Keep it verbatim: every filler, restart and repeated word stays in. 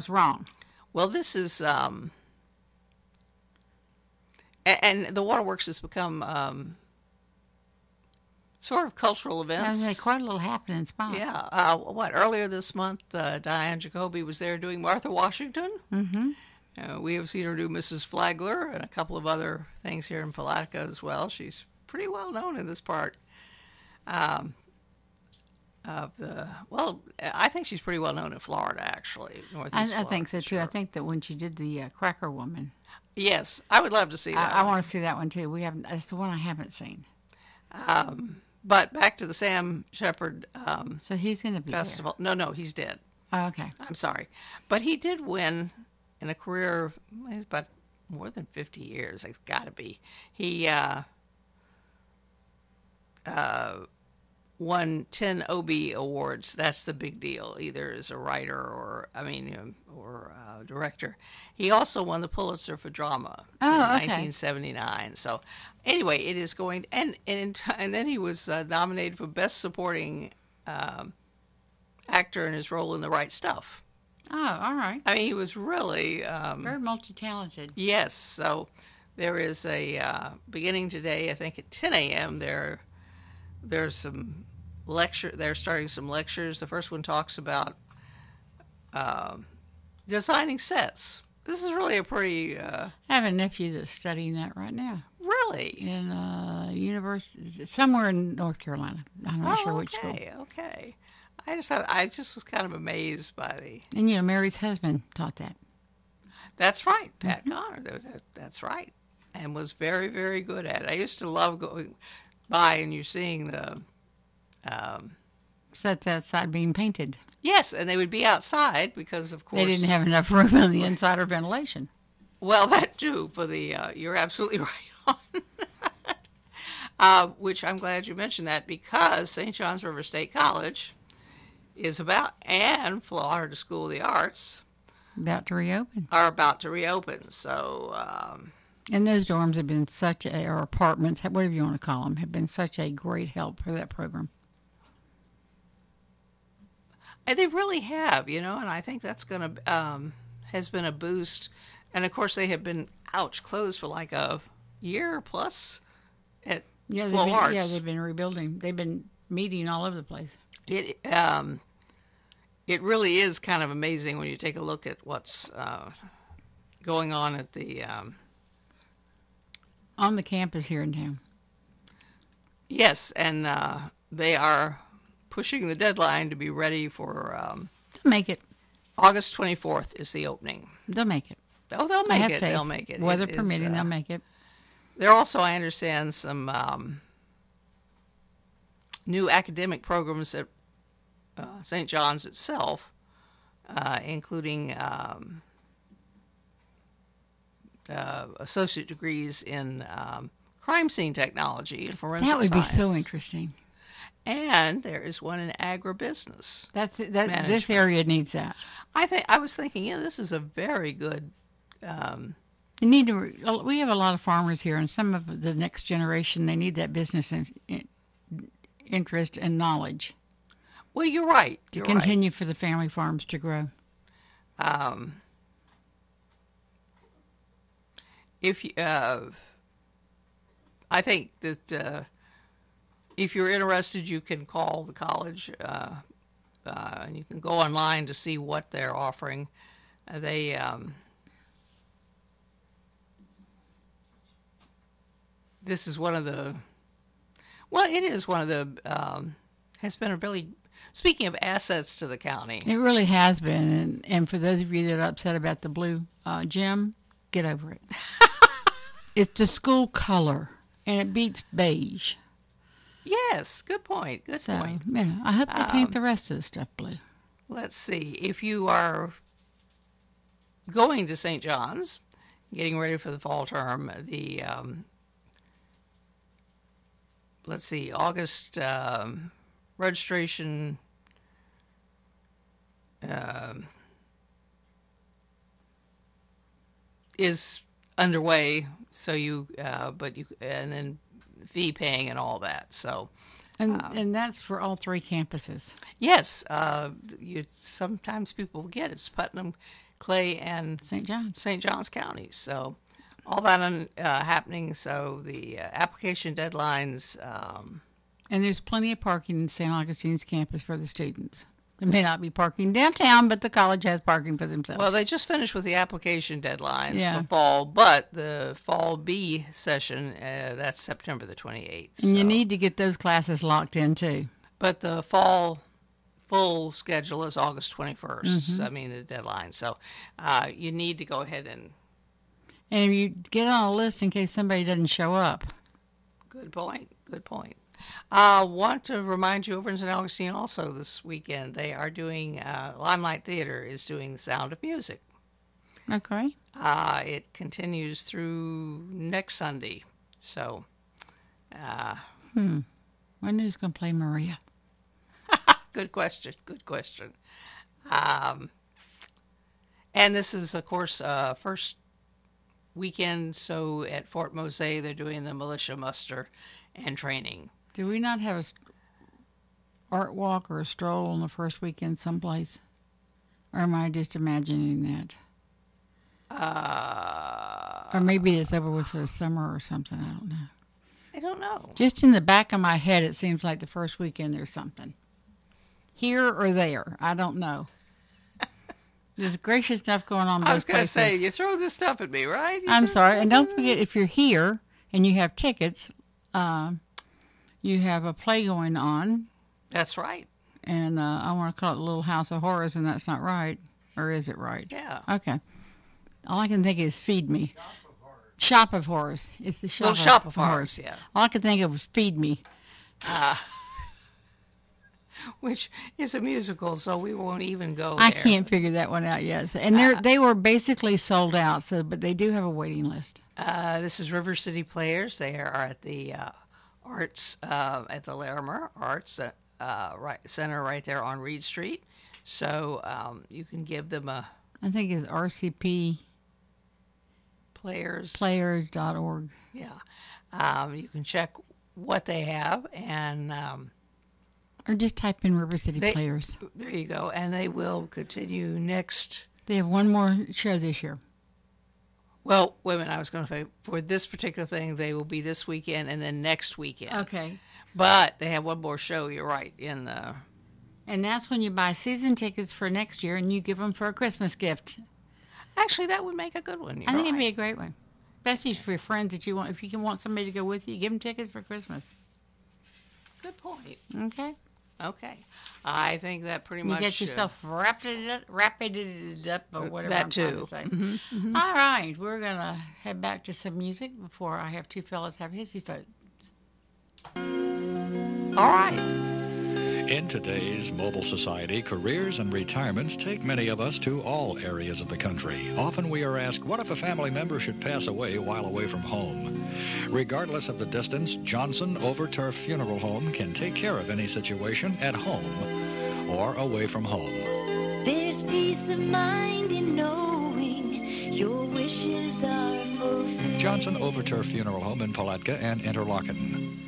wrong. Well, this is, um, a- and the Waterworks has become um, sort of cultural There's events. quite a little happening spot. Yeah. Uh, what, earlier this month, uh, Diane Jacoby was there doing Martha Washington. Mm-hmm. Uh, we have seen her do Missus Flagler and a couple of other things here in Palatka as well. She's pretty well known in this part um, of the, well, I think she's pretty well known in Florida, actually. Northeast I, I Florida, think so too. sure. I think that when she did the uh, Cracker Woman, Yes, I would love to see that. I, I one. want to see that one too. We haven't. That's the one I haven't seen. Um, but back to the Sam Shepard um, So he's going to be Festival. No, no, he's dead. there. Oh, okay. I'm sorry. But he did win in a career of well, about more than fifty years. It's got to be. He uh, uh, won ten Obie Awards. That's the big deal, either as a writer or, I mean, you know, or uh, director. He also won the Pulitzer for drama Oh, in okay. nineteen seventy-nine. So anyway, it is going, and and, and then he was uh, nominated for Best Supporting um, Actor in his role in The Right Stuff. Oh, all right. I mean, he was really, um, Very multi-talented. yes. So there is a, uh, beginning today, I think at ten a.m., there, there's some lecture, they're starting some lectures. The first one talks about um, designing sets. This is really a pretty, uh, I have a nephew that's studying that right now really, in uh, university somewhere in North Carolina. I'm not oh, sure which school. okay, okay. I just, had, I just was kind of amazed by the, And you know, Mary's husband taught that. that's right, Pat Connor, that, that- that's right, and was very, very good at it. I used to love going by and you seeing the, um, Sets outside being painted. yes, and they would be outside because, of course, They didn't have enough room on the inside or ventilation. well, that too, for the, uh, you're absolutely right on that. Uh, which I'm glad you mentioned that because Saint John's River State College is about, and Florida School of the Arts About to reopen. are about to reopen. So, um, And those dorms have been such a, or apartments, whatever you want to call them, have been such a great help for that program. and they really have, you know, and I think that's going to, um, has been a boost. And of course, they have been, ouch, closed for like a year plus at Yeah, they've Flow been, Arts. yeah, they've been rebuilding. They've been meeting all over the place. It um, it really is kind of amazing when you take a look at what's uh, going on at the um, On the campus here in town. yes, and uh, they are pushing the deadline to be ready for um, They'll make it. August twenty-fourth is the opening. They'll make it. Oh, they'll I make have it. faith. They'll make it. Weather It is, permitting, uh, they'll make it. There are also, I understand, some um, new academic programs at uh, Saint John's itself, uh, including um, uh, associate degrees in um, crime scene technology and forensic That would be so science. interesting. And there is one in agribusiness. That's that. This Management. area needs that. I think I was thinking, yeah, this is a very good. Um, You need to. re- We have a lot of farmers here, and some of the next generation they need that business in, in, interest and knowledge well, you're right. to You're continue for the family farms to grow. right. Um, if you, uh, I think that uh, if you're interested, you can call the college, uh, uh, and you can go online to see what they're offering. Uh, they um, this is one of the well, it is one of the um, has been a really speaking of assets to the county. It really has been, and, and for those of you that are upset about the blue uh, gym, get over it. It's the school color, and it beats beige. Yes, good point. Good So, point. yeah, I hope they Um, paint the rest of the stuff blue. Let's see. If you are going to Saint John's, getting ready for the fall term, the um, let's see, August um, registration um, is underway. So you, uh, but you, and then fee paying and all that. So. And and that's for all three campuses. Yes, uh, you sometimes people forget it's Putnam, Clay and Saint John's. Saint Johns counties. So all that un, uh, happening. So the uh, application deadlines. Um, And there's plenty of parking in Saint Augustine's campus for the students. They may not be parking downtown, but the college has parking for themselves. well, they just finished with the application deadlines Yeah. for fall, but the fall B session, uh, that's September the twenty-eighth. and you so- need to get those classes locked in too. But the fall full schedule is August twenty-first. Mm-hmm. I mean, the deadline. So uh, you need to go ahead and, And you get on a list in case somebody doesn't show up. good point, good point. I uh, want to remind you over in Saint Augustine also this weekend, they are doing, uh, Limelight Theater is doing The Sound of Music. Okay. Uh, it continues through next Sunday. So, uh, When who's going to play Maria? good question, good question. Um, and this is, of course, uh, first weekend, so at Fort Mose, they're doing the militia muster and training. Do we not have a s- art walk or a stroll on the first weekend someplace? Or am I just imagining that? Uh, Or maybe it's over with for the summer or something. I don't know. I don't know. Just in the back of my head, it seems like the first weekend there's something. Here or there. I don't know. There's gracious stuff going on both I was going to places. say, you throw this stuff at me, right? You I'm just- sorry. And don't forget, if you're here and you have tickets, um, you have a play going on. That's right. And uh, I want to call it Little House of Horrors, and that's not right. Or is it right? Yeah. Okay. All I can think is Feed Me. Shop of Horrors. It's the Shop, Little Shop of Horrors, yeah. All I could think of was Feed Me. Which is a musical, so we won't even go I there. can't figure that one out yet. So- And they're they were basically sold out, so but they do have a waiting list. Uh, this is River City Players. They are at the uh, Arts, uh, at the Larimer Arts uh, uh, right, Center right there on Reed Street. So um, you can give them a I think it's r c p players. players dot org. Yeah. Um, you can check what they have, and um, Or just type in River City They- Players. there you go. And they will continue next. They have one more show this year. Well, wait a minute. I was going to say, for this particular thing, they will be this weekend and then next weekend. Okay. But they have one more show, you're right, in the... And that's when you buy season tickets for next year and you give them for a Christmas gift. Actually, that would make a good one. You're I think it'd be a right. great one. Especially for your friends that you want. If you can want somebody to go with you, give them tickets for Christmas. Good point. Okay? Okay. I think that pretty You much... get uh, yourself wrapped it up, wrapped it up, or whatever that I'm trying too. to say. All right, we're going to head back to some music before I have two fellas have hissy fits. All right. In today's mobile society, careers and retirements take many of us to all areas of the country. Often we are asked, what if a family member should pass away while away from home? Regardless of the distance, Johnson Overturf Funeral Home can take care of any situation at home or away from home. There's peace of mind in knowing your wishes are fulfilled. Johnson Overturf Funeral Home in Palatka and Interlaken.